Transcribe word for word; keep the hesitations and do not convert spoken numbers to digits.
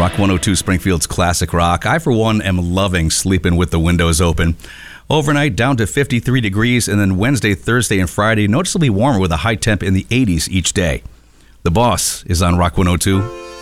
Rock one oh two, Springfield's classic rock. I, for one, am loving sleeping with the windows open. Overnight, down to fifty-three degrees, and then Wednesday, Thursday, and Friday, noticeably warmer with a high temp in the eighties each day. The Boss is on Rock one oh two.